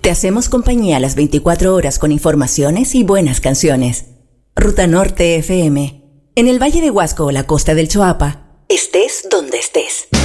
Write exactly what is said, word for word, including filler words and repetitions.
Te hacemos compañía las veinticuatro horas con informaciones y buenas canciones. Ruta Norte F M. En el Valle de Huasco o la costa del Choapa. Estés donde estés.